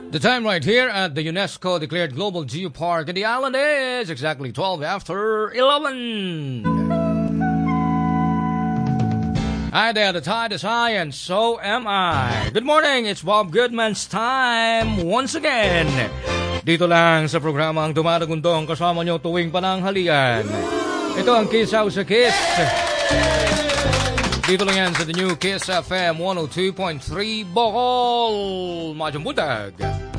The time right here at the UNESCO declared Global Geopark in the island is exactly 12 after 11. Hi there, the tide is high and so am I. Good morning, it's Bob Goodman's time once again. Dito lang sa programang Dumadagundong kasama nyo tuwing pananghalian. Ito ang Kiss House sa Kiss. Dito lang yan sa the new Kiss FM 102.3 Bohol, Majang Buntag.